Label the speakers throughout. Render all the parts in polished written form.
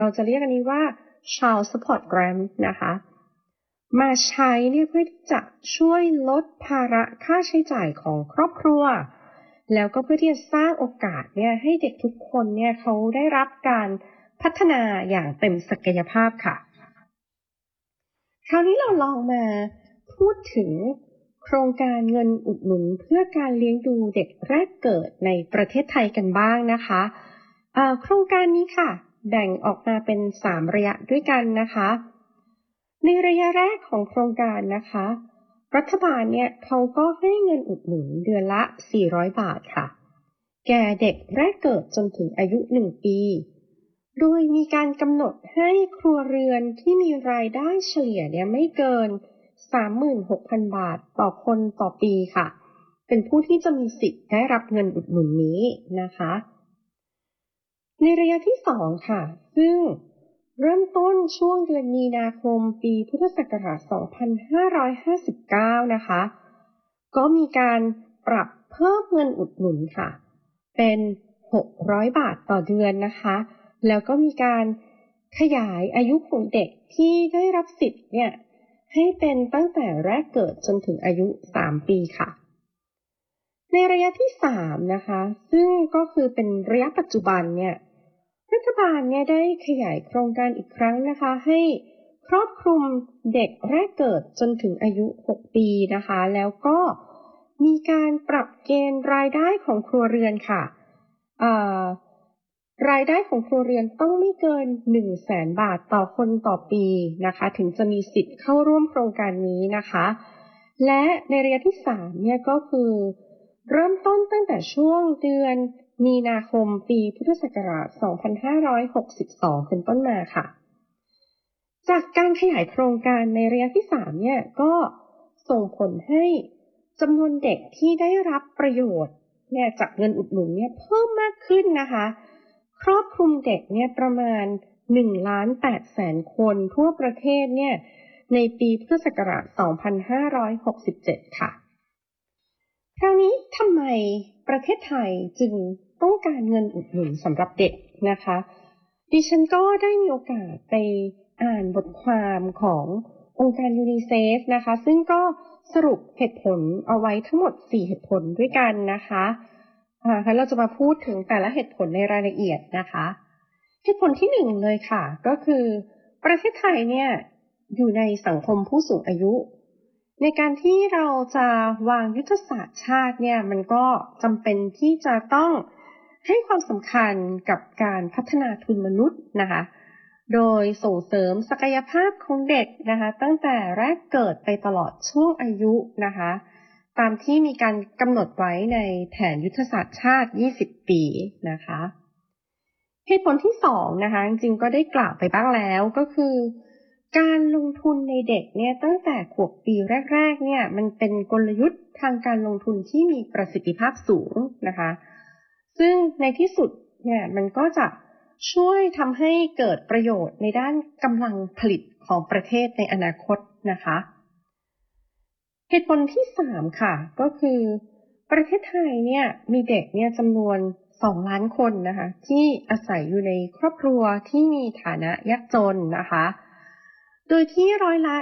Speaker 1: เราจะเรียกอันนี้ว่า Child Support Grant นะคะมาใช้เนี่ยเพื่อที่จะช่วยลดภาระค่าใช้จ่ายของครอบครัวแล้วก็เพื่อที่จะสร้างโอกาสเนี่ยให้เด็กทุกคนเนี่ยเขาได้รับการพัฒนาอย่างเต็มศักยภาพค่ะคราวนี้เราลองมาพูดถึงโครงการเงินอุดหนุนเพื่อการเลี้ยงดูเด็กแรกเกิดในประเทศไทยกันบ้างนะคะโครงการนี้ค่ะแบ่งออกมาเป็น3ระยะด้วยกันนะคะในระยะแรกของโครงการนะคะรัฐบาลเนี่ยเขาก็ให้เงินอุดหนุนเดือนละ400 บาทค่ะแก่เด็กแรกเกิดจนถึงอายุ1 ปีโดยมีการกำหนดให้ครัวเรือนที่มีรายได้เฉลี่ยเนี่ยไม่เกิน 36,000 บาทต่อคนต่อปีค่ะเป็นผู้ที่จะมีสิทธิ์ได้รับเงินอุดหนุนนี้นะคะในระยะที่2ค่ะซึ่งเริ่มต้นช่วงเดือนมีนาคมปีพุทธศักราช 2559 นะคะก็มีการปรับเพิ่มเงินอุดหนุนค่ะเป็น600 บาทต่อเดือนนะคะแล้วก็มีการขยายอายุของเด็กที่ได้รับสิทธิ์เนี่ยให้เป็นตั้งแต่แรกเกิดจนถึงอายุ3 ปีค่ะในระยะที่3นะคะซึ่งก็คือเป็นระยะปัจจุบันเนี่ยรัฐบาลเนี่ยได้ขยายโครงการอีกครั้งนะคะให้ครอบคลุมเด็กแรกเกิดจนถึงอายุ6 ปีนะคะแล้วก็มีการปรับเกณฑ์รายได้ของครัวเรือนค่ะรายได้ของครัวเรือนต้องไม่เกิน 100,000 บาทต่อคนต่อปีนะคะถึงจะมีสิทธิ์เข้าร่วมโครงการนี้นะคะและในระยะที่3เนี่ยก็คือเริ่มต้นตั้งแต่ช่วงเดือนมีนาคมปีพุทธศักราช 2562 เป็นต้นมาค่ะจากการขยายโครงการในระยะที่3เนี่ยก็ส่งผลให้จำนวนเด็กที่ได้รับประโยชน์เนี่ยจากเงินอุดหนุนเนี่ยเพิ่มมากขึ้นนะคะครอบคลุมเด็กเนี่ยประมาณ 1,800,000 คนทั่วประเทศเนี่ยในปีพุทธศักราช 2567 ค่ะคราวนี้ทำไมประเทศไทยจึงต้องการเงินอุดหนุนสำหรับเด็กนะคะดิฉันก็ได้มีโอกาสไปอ่านบทความขององค์การยูนิเซฟนะคะซึ่งก็สรุปเหตุผลเอาไว้ทั้งหมด4เหตุผลด้วยกันนะคะงั้นเราจะมาพูดถึงแต่ละเหตุผลในรายละเอียดนะคะเหตุผลที่1เลยค่ะก็คือประเทศไทยเนี่ยอยู่ในสังคมผู้สูงอายุในการที่เราจะวางยุทธศาสตร์ชาติเนี่ยมันก็จำเป็นที่จะต้องให้ความสำคัญกับการพัฒนาทุนมนุษย์นะคะโดยส่งเสริมศักยภาพของเด็กนะคะตั้งแต่แรกเกิดไปตลอดช่วงอายุนะคะตามที่มีการกำหนดไว้ในแผนยุทธศาสตร์ชาติ20 ปีนะคะเหตุผลที่2นะคะจริงๆก็ได้กล่าวไปบ้างแล้วก็คือการลงทุนในเด็กเนี่ยตั้งแต่ขวบปีแรกๆเนี่ยมันเป็นกลยุทธ์ทางการลงทุนที่มีประสิทธิภาพสูงนะคะซึ่งในที่สุดเนี่ยมันก็จะช่วยทำให้เกิดประโยชน์ในด้านกำลังผลิตของประเทศในอนาคตนะคะเหตุผลที่3ค่ะก็คือประเทศไทยเนี่ยมีเด็กเนี่ยจำนวน2 ล้านคนนะคะที่อาศัยอยู่ในครอบครัวที่มีฐานะยากจนนะคะโดยที่ร้อยละ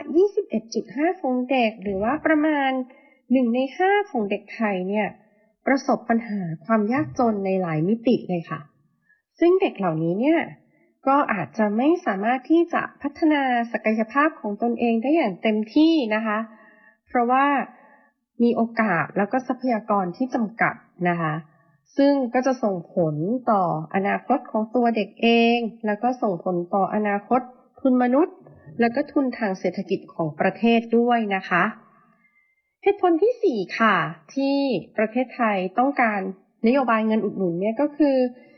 Speaker 1: 21.5 ของเด็กหรือว่าประมาณ1 ใน 5ของเด็กไทยเนี่ยประสบปัญหาความยากจนในหลายมิติเลยค่ะซึ่งเด็กเหล่านี้เนี่ยก็อาจจะไม่สามารถที่จะพัฒนาศักยภาพของตนเองได้อย่างเต็มที่นะคะเพราะว่ามีโอกาสแล้วก็ทรัพยากรที่จำกัดนะคะซึ่งก็จะส่งผลต่ออนาคตของตัวเด็กเองแล้วก็ส่งผลต่ออนาคตทุนมนุษย์แล้วก็ทุนทางเศรษฐกิจของประเทศด้วยนะคะเหตุผลที่4ค่ะที่ประเทศไทยต้องการนโยบายเงินอุดหนุนเนี่ยก็คือ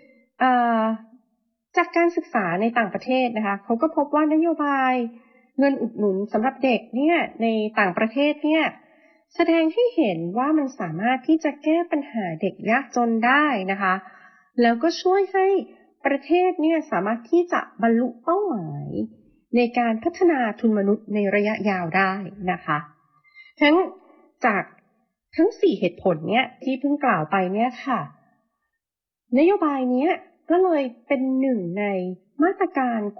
Speaker 1: จากการศึกษาในต่างประเทศนะคะเขาก็พบว่านโยบายเงินอุดหนุนสำหรับเด็กเนี่ยในต่างประเทศเนี่ยแสดงให้เห็นว่ามันสามารถที่จะแก้ปัญหาเด็กยากจนได้นะคะแล้วก็ช่วยให้ประเทศเนี่ยสามารถที่จะบรรลุเป้าหมายในการพัฒนาทุนมนุษย์ในระยะยาวได้นะคะจากทั้ง4เหตุผลเนี่ยที่เพิ่งกล่าวไปเนี่ยค่ะนโยบายนี้ก็เลยเป็นหนึ่งในมาตรการ